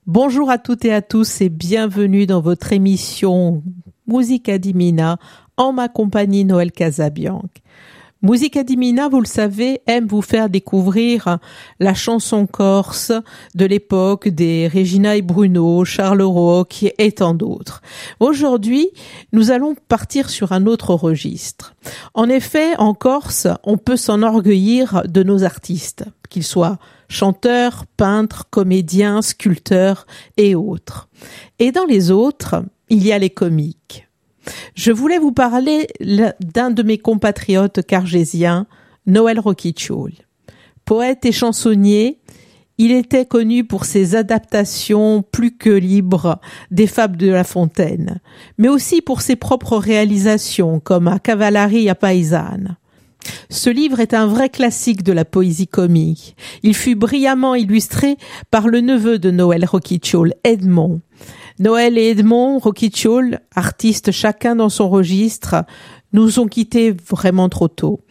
Bonjour à toutes et à tous et bienvenue dans votre émission Musica di Mina en ma compagnie Noël Casabianc. Musica di Mina, vous le savez, aime vous faire découvrir la chanson corse de l'époque des Regina et Bruno, Charles Roch et tant d'autres. Aujourd'hui, nous allons partir sur un autre registre. En effet, en Corse, on peut s'enorgueillir de nos artistes, qu'ils soient chanteurs, peintres, comédiens, sculpteurs et autres. Et dans les autres, il y a les comiques. Je voulais vous parler d'un de mes compatriotes cargésiens, Noël Roquichol. Poète et chansonnier, il était connu pour ses adaptations plus que libres des fables de La Fontaine, mais aussi pour ses propres réalisations comme à Cavalleria Paesana. Ce livre est un vrai classique de la poésie comique. Il fut brillamment illustré par le neveu de Noël Roquichol, Edmond. Noël et Edmond Roquichol, artistes chacun dans son registre, nous ont quittés vraiment trop tôt.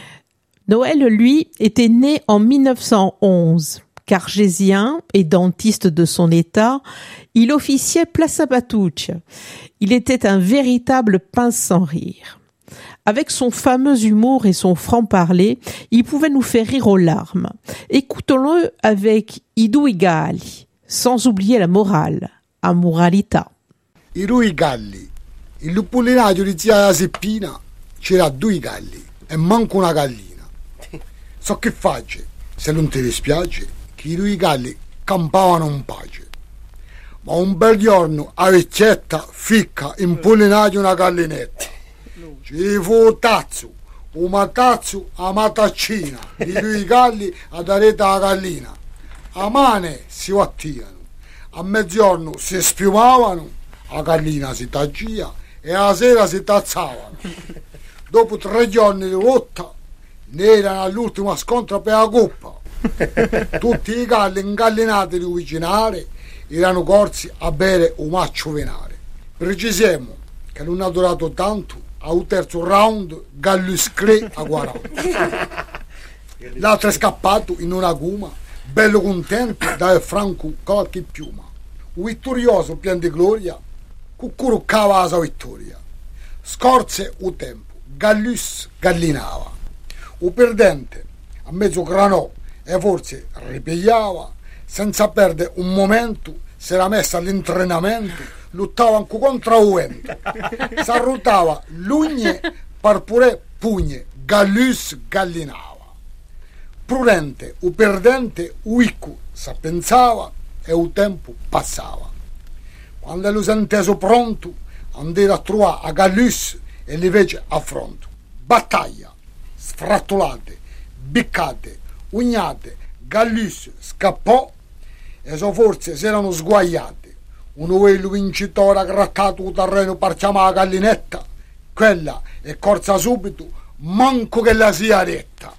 Noël, lui, était né en 1911. Cargésien et dentiste de son état, il officiait place à Batouche. Il était un véritable pince sans rire. Avec son fameux humour et son franc-parler, il pouvait nous faire rire aux larmes. Écoutons-le avec I due galli, sans oublier la morale, a moralità. I due galli. Il luppolinaio di zia Seppina c'era due galli e manco una gallina. So che faccio, se non ti dispiace, che i due galli campavano in pace. Ma un bel giorno a ricetta ficca in pollinaio una gallinetta. Ci fu tazzo, un matazzo a mataccina, i due galli ad areta la gallina. A mane si battivano, a mezzogiorno si spiumavano, la gallina si taggia e la sera si tazzavano. Dopo 3 giorni di lotta, ne erano all'ultimo scontro per la coppa. Tutti i galli ingallinati di vicinare erano corsi a bere un maccio venare. Precisiamo che non ha durato tanto. Al terzo round Gallus Cre a 40. L'altro è scappato in una guma, bello contento dal franco qualche piuma. Un vittorioso pieno di gloria, cuccuruccava la sua vittoria. Scorse il tempo, Gallus gallinava. Un perdente a mezzo granò e forse ripigliava, senza perdere un momento, si era messa all'entrenamento, lottava anche contro il vento, s'arrotava l'ugne per pure pugne, Gallus gallinava. Prudente o perdente, uicco s'appensava e il tempo passava. Quando lo senteso pronto, andava a trovare a Gallus e li fece affronto. Battaglia, sfrattolate, biccate, ugnate, Gallus scappò e so forse si erano sguagliate. Uno quello vincitore ha grattato il terreno per chiamare la gallinetta, quella è corsa subito, manco che la sia retta.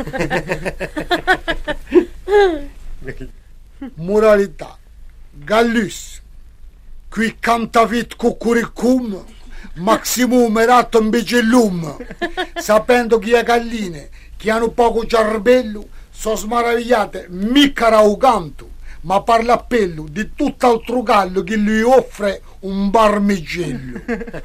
Moralità, Gallus, qui canta fit cucuricum, maximum erato imbecillum, sapendo chi è galline, che hanno poco cervello, sono smaravigliate mica raucanto, ma per l'appello di tutt'altro gallo che gli offre un barmigello.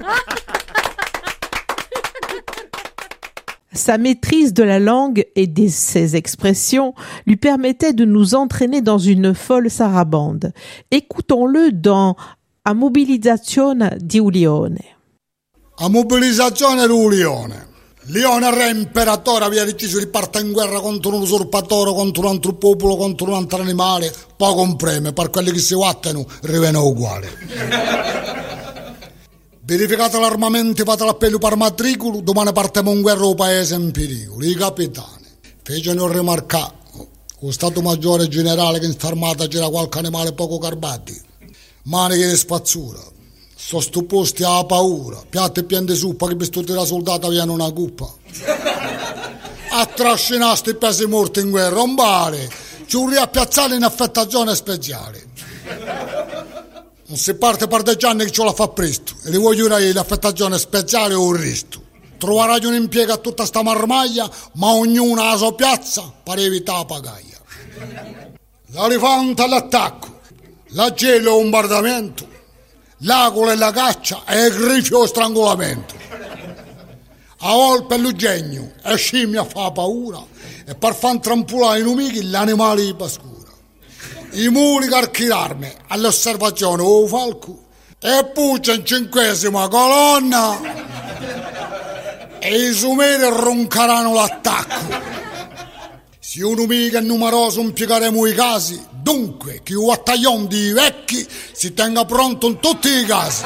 Sa maîtrise de la langue et de ses expressions lui permettait de nous entraîner dans une folle sarabande. Écoutons-le dans A mobilizzazione di un leone. A mobilizzazione di un leone. Leone re imperatore aveva deciso di partire in guerra contro un usurpatore, contro un altro popolo, contro un altro animale, poco un premio, per quelli che si guattano rivengono uguali. Verificate l'armamento, fate l'appello per matricolo, domani partiamo in guerra al paese in pericolo. I capitani fecero rimarcare lo Stato Maggiore Generale che in sta armata c'era qualche animale poco garbati, maniche di spazzatura. Sono stuposti alla paura, piatti pieni di suppa che per tutti i soldati avevano una cuppa. A trascinare sti pesi morti in guerra, un bare, ci un riappiazzare in affettazione speciale. Non si parte per 10 anni che ce la fa presto, e li voglio dire l'affettazione speciale o il resto. Troverai un impiego a tutta sta marmaglia, ma ognuno alla sua piazza per evitare la pagaia. L'elefante all'attacco. La gelo è un bombardamento, l'agola e la caccia e il grifio strangolamento. A volpe l'ugegno e scimmia fa paura e per far trampolare i numichi gli animali di pascura. I muli carchirarme all'osservazione o falco e puccia in 5ª colonna e i sumeri roncaranno l'attacco. Se un nemico è numeroso impiegheremo i casi, dunque chi un battaglione di vecchi si tenga pronto in tutti i casi.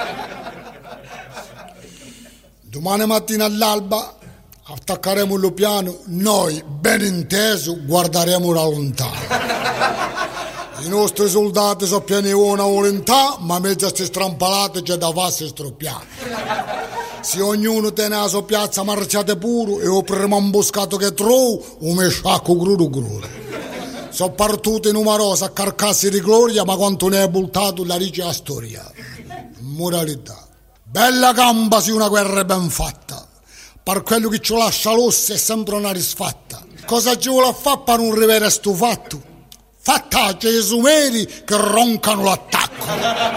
Domani mattina all'alba attaccheremo il piano, noi ben inteso guarderemo da lontano. I nostri soldati sono pieni di buona volontà, ma mezzo a queste strampalate c'è da farsi stroppiare. Se ognuno tiene la sua piazza marciate pure e il primo imboscato che trovo, mi sciacco crudo. Sono partute numerose a carcassi di gloria, ma quanto ne è buttato la dice la storia. Moralità. Bella gamba se una guerra è ben fatta. Per quello che ci lascia l'ossa è sempre una risfatta. Cosa ci vuole fare per non rivere sto fatto? Fattaccia i sumeri che roncano l'attacco.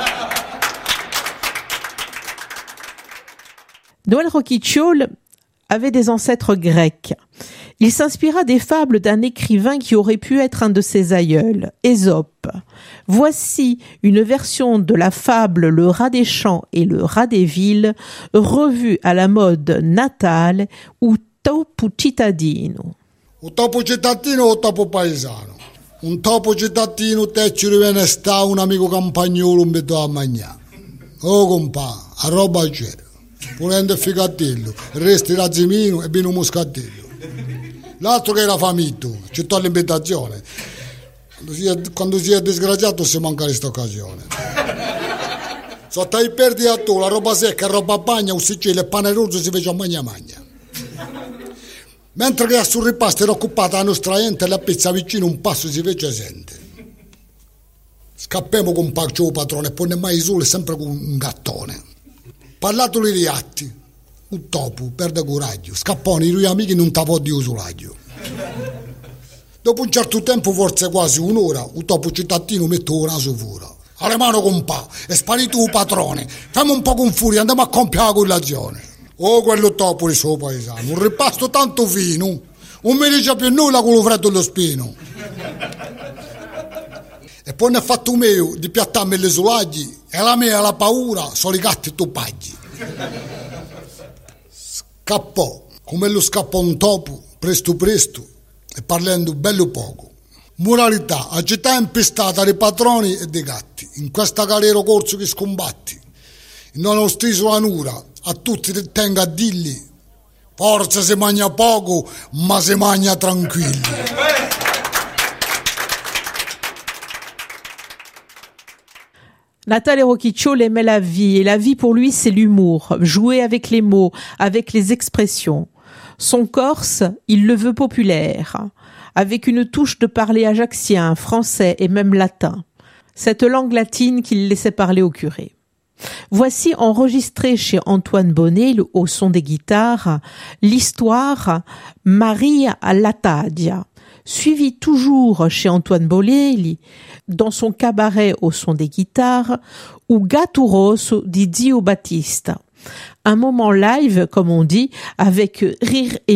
Noël Roquichol avait des ancêtres grecs. Il s'inspira des fables d'un écrivain qui aurait pu être un de ses aïeuls, Ésope. Voici une version de la fable Le rat des champs et le rat des villes, revue à la mode natale ou topo cittadino. Un topo cittadino o topo paesano? Un topo cittadino te ci riviene sta un amico campagnolo un betto a mangiare. Oh compà, a roba c'era. Volendo il ficatello, il resto era zimino e vino moscatello. L'altro che era famitto, c'è tutta l'imbettazione. Quando si è disgraziato si manca questa occasione. Sotto i perdi a tu, la roba secca, la roba bagna, un sicilio e pane rosso si fece a magna. Mentre che sul ripasto era occupata la nostra gente, la pizza vicino un passo si fece sente. Scappiamo con Paccio padrone e poi mai sole sempre con un gattone. Parlato di atti, un topo perde coraggio, scappone i due amici non t'avò di usuraggio. Dopo un certo tempo, forse quasi un'ora, un topo cittadino mette il naso fuori. Alle mano compà, è sparito il padrone, fammi un po' con furia, andiamo a compiere la collazione. Oh, quello topo di suo paesano, un ripasto tanto fino, non mi dice più nulla con lo freddo dello spino. E poi ne ha fatto un mio di piattarmi le solaggi e la mia la paura sono i gatti topaggi. Scappò, come lo scappò un topo, presto e parlando bello poco. Moralità, a città impestata dei padroni e dei gatti, in questa galera corso che scombatti, non ho steso la nura, a tutti tenga a dirgli, forza si mangia poco, ma si mangia tranquilli. Natale Roquichol aimait la vie, et la vie pour lui c'est l'humour, jouer avec les mots, avec les expressions. Son corse, il le veut populaire, avec une touche de parler ajaxien, français et même latin. Cette langue latine qu'il laissait parler au curé. Voici enregistré chez Antoine Bonnet, au son des guitares, l'histoire Maria Latadia, suivi toujours chez Antoine Bonnet, dans son cabaret au son des guitares, ou Gatto Rosso di Dio Battista. Un moment live, comme on dit, avec rire et